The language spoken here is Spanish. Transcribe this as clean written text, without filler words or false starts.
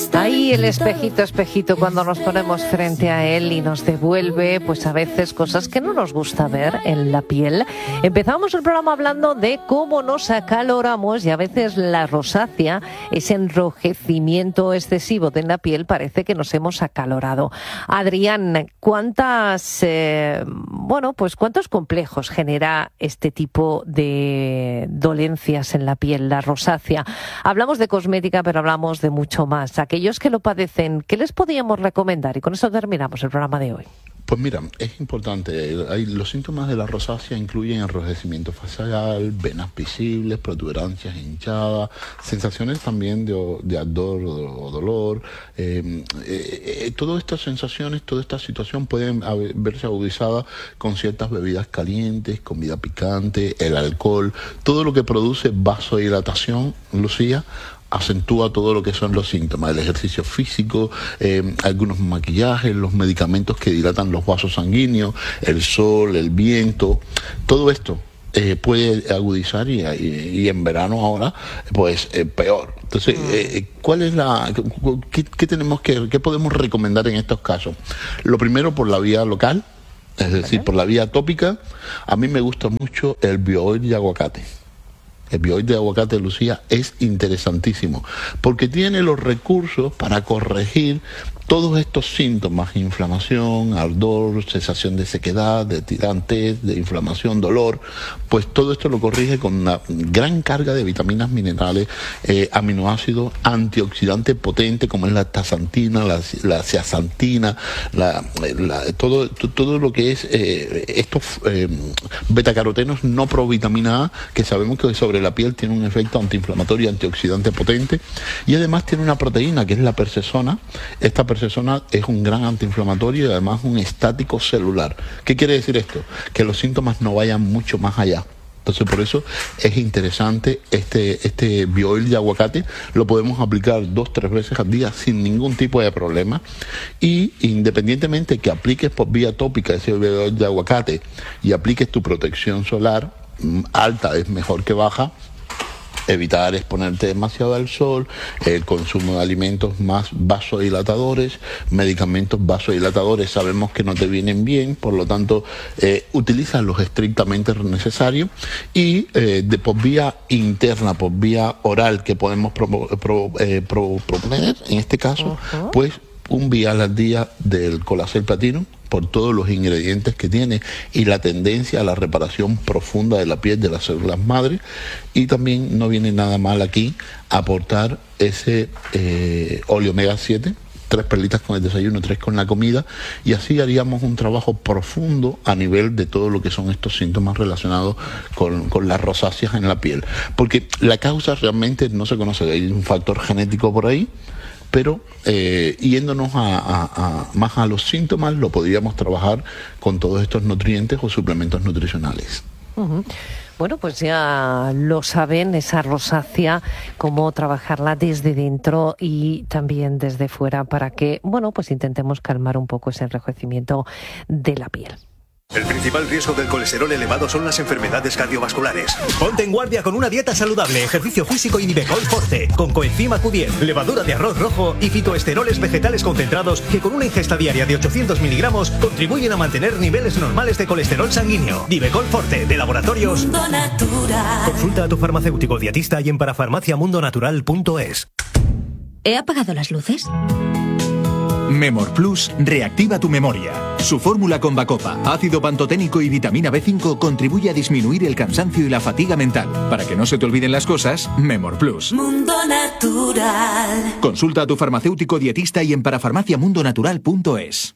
Ahí el espejito, espejito, cuando nos ponemos frente a él y nos devuelve, pues a veces cosas que no nos gusta ver en la piel. Empezamos el programa hablando de cómo nos acaloramos y a veces la rosácea, ese enrojecimiento excesivo de la piel, parece que nos hemos acalorado. Adrián, ¿cuántos complejos genera este tipo de dolencias en la piel, la rosácea? Hablamos de cosmética, pero hablamos de mucho más. Aquellos que lo padecen, ¿qué les podríamos recomendar? Y con eso terminamos el programa de hoy. Pues mira, es importante. Los síntomas de la rosácea incluyen enrojecimiento facial, venas visibles, protuberancias hinchadas, sensaciones también de ardor o dolor. Todas estas sensaciones, toda esta situación pueden verse agudizadas con ciertas bebidas calientes, comida picante, el alcohol, todo lo que produce vasodilatación, Lucía, acentúa todo lo que son los síntomas, el ejercicio físico, algunos maquillajes, los medicamentos que dilatan los vasos sanguíneos, el sol, el viento, todo esto puede agudizar y en verano ahora, pues peor. Entonces, ¿qué podemos recomendar en estos casos? Lo primero, por la vía local, es decir, por la vía tópica. A mí me gusta mucho el bioil de aguacate. El bioil de aguacate, Lucía, es interesantísimo porque tiene los recursos para corregir todos estos síntomas: inflamación, ardor, sensación de sequedad, de tirantes, de inflamación, dolor. Pues todo esto lo corrige con una gran carga de vitaminas, minerales, aminoácidos, antioxidantes potentes como es la astaxantina, la zeaxantina, todo lo que es estos betacarotenos no provitamina A, que sabemos que sobre la piel tiene un efecto antiinflamatorio y antioxidante potente, y además tiene una proteína que es la persesona. Esta persesona es un gran antiinflamatorio y además un estático celular. ¿Qué quiere decir esto? Que los síntomas no vayan mucho más allá. Entonces, por eso es interesante este bioil de aguacate. Lo podemos aplicar 2-3 veces al día sin ningún tipo de problema. Y independientemente que apliques por vía tópica ese bioil de aguacate y apliques tu protección solar, alta es mejor que baja, evitar exponerte demasiado al sol, el consumo de alimentos más vasodilatadores, medicamentos vasodilatadores sabemos que no te vienen bien, por lo tanto utilízalos estrictamente necesarios, y por vía interna, por vía oral, que podemos proponer en este caso, pues un vial al día del Colacel Platino, por todos los ingredientes que tiene y la tendencia a la reparación profunda de la piel, de las células madre. Y también no viene nada mal aquí aportar ese óleo omega 7, 3 perlitas con el desayuno, 3 con la comida, y así haríamos un trabajo profundo a nivel de todo lo que son estos síntomas relacionados con las rosáceas en la piel. Porque la causa realmente no se conoce, hay un factor genético por ahí, pero yéndonos más a los síntomas, lo podríamos trabajar con todos estos nutrientes o suplementos nutricionales. Uh-huh. Bueno, pues ya lo saben, esa rosácea, cómo trabajarla desde dentro y también desde fuera para que, pues intentemos calmar un poco ese enrojecimiento de la piel. El principal riesgo del colesterol elevado son las enfermedades cardiovasculares. Ponte en guardia con una dieta saludable, ejercicio físico y Nivecol Forte, con coenzima Q10, levadura de arroz rojo y fitoesteroles vegetales concentrados que con una ingesta diaria de 800 miligramos contribuyen a mantener niveles normales de colesterol sanguíneo. Nivecol Forte, de Laboratorios Mundo Natural. Consulta a tu farmacéutico dietista y en parafarmaciamundonatural.es. ¿He apagado las luces? Memor Plus reactiva tu memoria. Su fórmula con Bacopa, ácido pantoténico y vitamina B5 contribuye a disminuir el cansancio y la fatiga mental. Para que no se te olviden las cosas, Memor Plus. Mundo Natural. Consulta a tu farmacéutico dietista y en parafarmaciamundonatural.es.